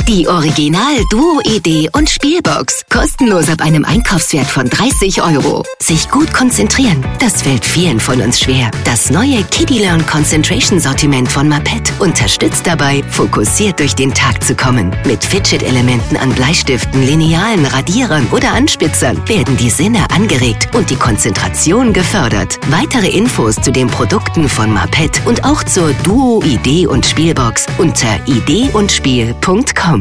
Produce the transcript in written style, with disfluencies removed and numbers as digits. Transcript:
Die Original Duo Idee und Spielbox. Kostenlos ab einem Einkaufswert von 30 €. Sich gut konzentrieren, das fällt vielen von uns schwer. Das neue Kiddie Learn Concentration Sortiment von Maped unterstützt dabei, fokussiert durch den Tag zu kommen. Mit Fidget-Elementen an Bleistiften, Linealen, Radierern oder Anspitzern werden die Sinne angeregt und die Konzentration gefördert. Weitere Infos zu den Produkten von Maped und auch zur Duo Idee und Spielbox unter ideeundspiel.com.